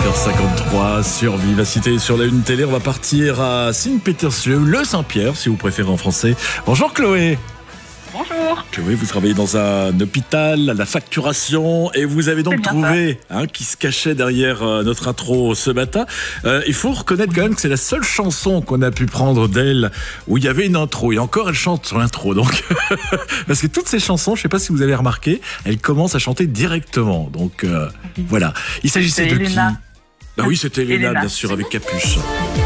5h53 sur Vivacité, sur la Une Télé. On va partir à Saint-Pétersbourg, le Saint-Pierre, si vous préférez en français. Bonjour Chloé. Bonjour. Chloé, vous travaillez dans un hôpital à la facturation et vous avez donc trouvé qui se cachait derrière notre intro ce matin. Il faut reconnaître quand même que c'est la seule chanson qu'on a pu prendre d'elle où il y avait une intro. Et encore, elle chante sur l'intro. Donc, parce que toutes ces chansons, je ne sais pas si vous avez remarqué, elle commence à chanter directement. Donc voilà. Il s'agissait de qui ? Bah oui, c'était Elena, bien sûr, avec Capuche.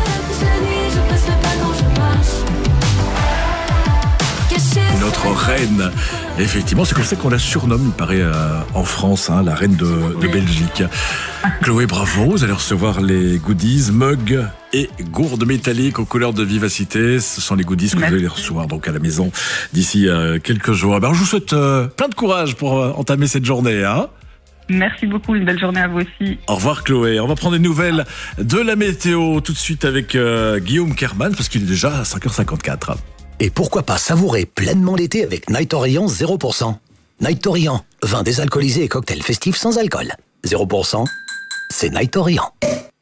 Notre reine, effectivement, c'est comme ça qu'on la surnomme, il paraît, en France, la reine de Belgique. Chloé, bravo, vous allez recevoir les goodies, mugs et gourdes métalliques aux couleurs de Vivacité. Ce sont les goodies que vous allez recevoir donc à la maison d'ici quelques jours. Alors, je vous souhaite plein de courage pour entamer cette journée. Merci beaucoup, une belle journée à vous aussi. Au revoir Chloé. On va prendre des nouvelles de la météo tout de suite avec Guillaume Kerman, parce qu'il est déjà à 5h54. Et pourquoi pas savourer pleinement l'été avec Night Orient 0%. Night Orient, vin désalcoolisé et cocktail festif sans alcool. 0%, c'est Night Orient.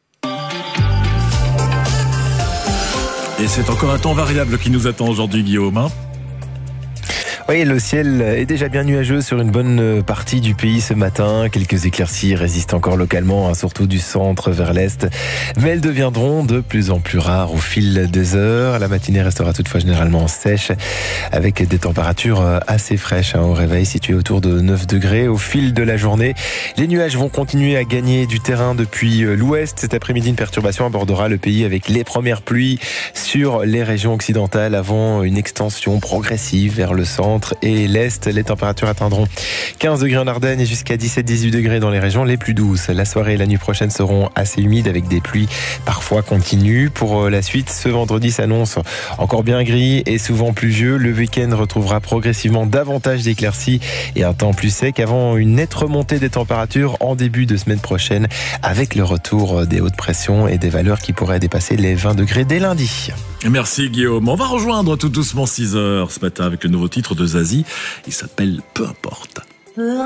Et c'est encore un temps variable qui nous attend aujourd'hui, Guillaume. Oui, le ciel est déjà bien nuageux sur une bonne partie du pays ce matin. Quelques éclaircies résistent encore localement, surtout du centre vers l'est. Mais elles deviendront de plus en plus rares au fil des heures. La matinée restera toutefois généralement sèche, avec des températures assez fraîches au réveil, situées autour de 9 degrés. Au fil de la journée, les nuages vont continuer à gagner du terrain depuis l'ouest. Cet après-midi, une perturbation abordera le pays avec les premières pluies sur les régions occidentales avant une extension progressive vers le centre et l'est. Les températures atteindront 15 degrés en Ardennes et jusqu'à 17-18 degrés dans les régions les plus douces. La soirée et la nuit prochaine seront assez humides avec des pluies parfois continues. Pour la suite, ce vendredi s'annonce encore bien gris et souvent pluvieux. Le week-end retrouvera progressivement davantage d'éclaircies et un temps plus sec avant une nette remontée des températures en début de semaine prochaine, avec le retour des hautes pressions et des valeurs qui pourraient dépasser les 20 degrés dès lundi. Merci Guillaume. On va rejoindre tout doucement 6h ce matin avec le nouveau titre de Zazie. Il s'appelle Peu importe.